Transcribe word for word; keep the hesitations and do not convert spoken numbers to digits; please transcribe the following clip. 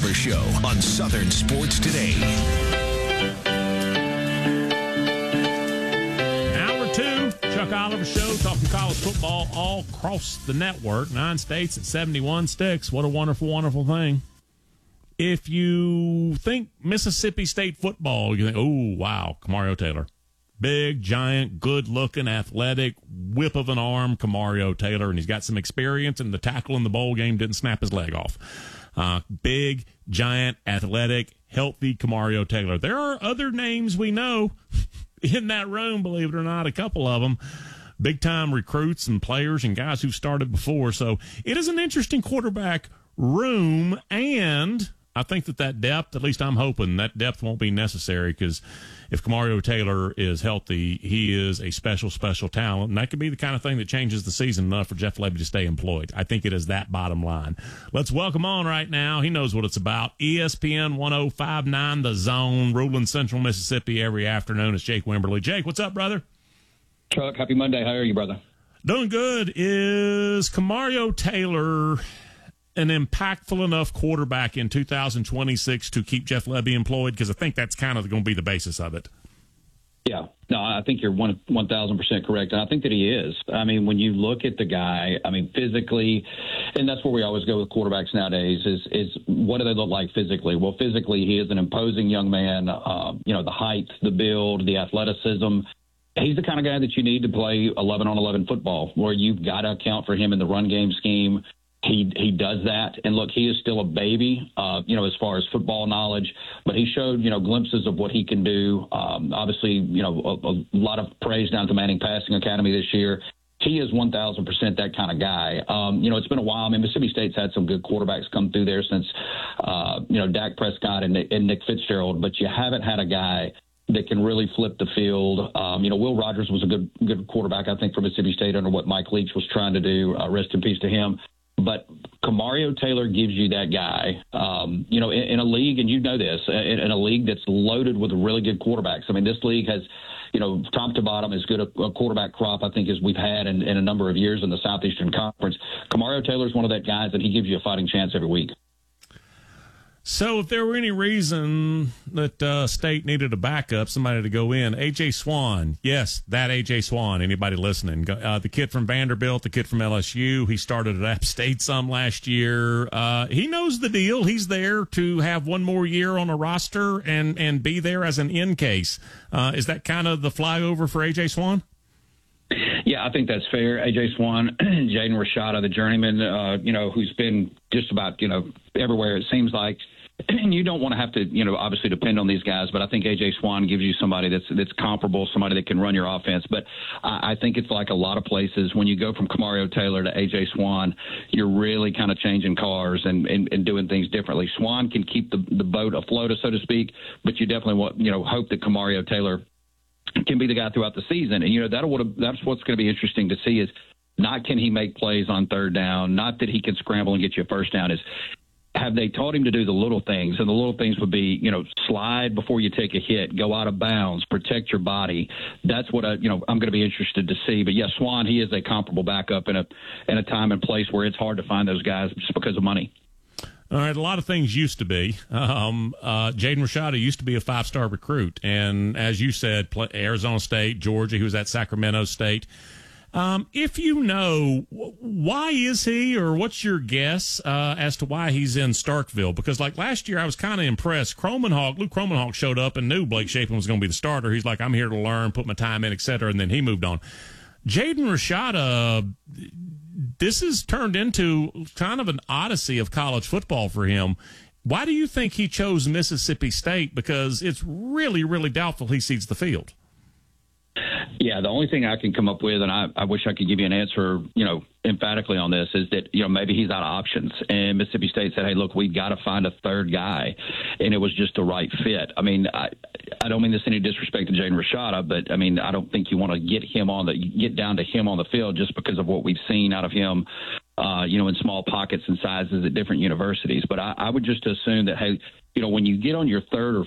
Oliver Show on Southern Sports Today. Hour two, Chuck Oliver Show, talking college football all across the network. Nine states and seventy-one sticks. What a wonderful, wonderful thing. If you think Mississippi State football, you think, oh, wow, Kamario Taylor. Big, giant, good-looking, athletic, whip of an arm, Kamario Taylor, and he's got some experience, and the tackle in the bowl game didn't snap his leg off. Uh, big, giant, athletic, healthy Kamario Taylor. There are other names we know in that room, believe it or not, a couple of them. Big-time recruits and players and guys who've started before. So it is an interesting quarterback room, and I think that that depth, at least I'm hoping, that depth won't be necessary, because if Kamario Taylor is healthy, he is a special, special talent, and that could be the kind of thing that changes the season enough for Jeff Lebby to stay employed. I think it is that bottom line. Let's welcome on right now. He knows what it's about. E S P N one oh five point nine The Zone, ruling Central Mississippi every afternoon. It's Jake Wimberly. Jake, what's up, brother? Chuck, happy Monday. How are you, brother? Doing good. Is Kamario Taylor an impactful enough quarterback in two thousand twenty-six to keep Jeff Lebby employed? Because I think that's kind of going to be the basis of it. Yeah, no, I think you're one one thousand percent correct, and I think that he is. I mean, when you look at the guy, I mean, physically, and that's where we always go with quarterbacks nowadays. Is is what do they look like physically? Well, physically, he is an imposing young man. Uh, you know, the height, the build, the athleticism. He's the kind of guy that you need to play eleven on eleven football, where you've got to account for him in the run game scheme. He he does that, and look, he is still a baby, uh, you know, as far as football knowledge. But he showed, you know, glimpses of what he can do. Um, obviously, you know, a, a lot of praise down to Manning Passing Academy this year. He is one thousand percent that kind of guy. Um, you know, it's been a while. I mean, Mississippi State's had some good quarterbacks come through there since, uh, you know, Dak Prescott and, and Nick Fitzgerald. But you haven't had a guy that can really flip the field. Um, you know, Will Rogers was a good good quarterback, I think, for Mississippi State under what Mike Leach was trying to do. Uh, rest in peace to him. But Kamario Taylor gives you that guy, um, you know, in, in a league, and you know this, in, in a league that's loaded with really good quarterbacks. I mean, this league has, you know, top to bottom, as good a, a quarterback crop, I think, as we've had in, in a number of years in the Southeastern Conference. Kamario Taylor's one of that guys that he gives you a fighting chance every week. So if there were any reason that uh, State needed a backup, somebody to go in, A J. Swann, yes, that A J. Swann, anybody listening, uh, the kid from Vanderbilt, the kid from L S U, he started at App State some last year. Uh, he knows the deal. He's there to have one more year on a roster and, and be there as an in case. Uh, is that kind of the flyover for A J. Swann? Yeah, I think that's fair. A J. Swann, Jaden Rashada, the journeyman, uh, you know, who's been just about, you know, everywhere, it seems like. And you don't want to have to, you know, obviously depend on these guys, but I think A J. Swann gives you somebody that's that's comparable, somebody that can run your offense. But I, I think it's like a lot of places when you go from Kamario Taylor to A J. Swann, you're really kind of changing cars and, and, and doing things differently. Swann can keep the, the boat afloat, so to speak, but you definitely want, you know, hope that Kamario Taylor can be the guy throughout the season. And, you know, that'll, that's what's going to be interesting to see is not can he make plays on third down, not that he can scramble and get you a first down, is have they taught him to do the little things? And the little things would be, you know, slide before you take a hit, go out of bounds, protect your body. That's what I, you know, I'm going to be interested to see. But yes, Swann, he is a comparable backup in a in a time and place where it's hard to find those guys just because of money. All right, a lot of things used to be. Um, uh, Jaden Rashada used to be a five-star recruit, and as you said, play, Arizona State, Georgia, he was at Sacramento State. Um, if you know, why is he, or what's your guess uh, as to why he's in Starkville? Because, like, last year I was kind of impressed. Kromenhoek, Luke Kromenhoek showed up and knew Blake Shapen was going to be the starter. He's like, I'm here to learn, put my time in, et cetera, and then he moved on. Jaden Rashada, this has turned into kind of an odyssey of college football for him. Why do you think he chose Mississippi State? Because it's really, really doubtful he sees the field. Yeah, the only thing I can come up with, and I, I wish I could give you an answer, you know, emphatically on this, is that, you know, maybe he's out of options. And Mississippi State said, hey, look, we've got to find a third guy. And it was just the right fit. I mean, I, I don't mean this any disrespect to Jaden Rashada, but, I mean, I don't think you want to get him on the get down to him on the field just because of what we've seen out of him, uh, you know, in small pockets and sizes at different universities. But I, I would just assume that, hey, you know, when you get on your third or